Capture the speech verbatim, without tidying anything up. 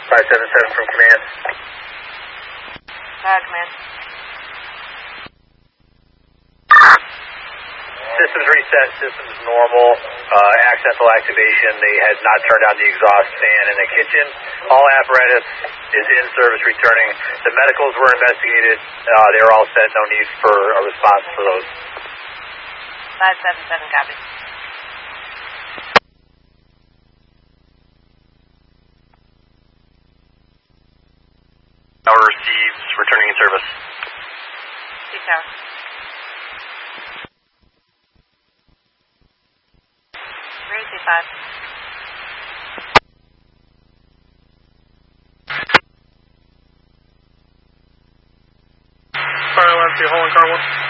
five seven seven from command. Uh, command. Systems reset, systems normal, uh, accidental activation. They had not turned on the exhaust fan in the kitchen. All apparatus is in service returning. The medicals were investigated. Uh, they were all set. No need for a response for those. five seven seven, copy. Tower receives, returning in service. C tower. three two five. Car empty, hole in car one.